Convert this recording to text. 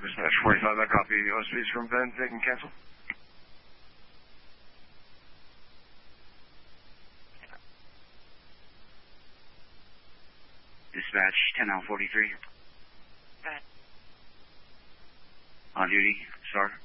Dispatch 45, I copy. OSP's from Ben. They can cancel. Dispatch 10 out 43. On duty, sir.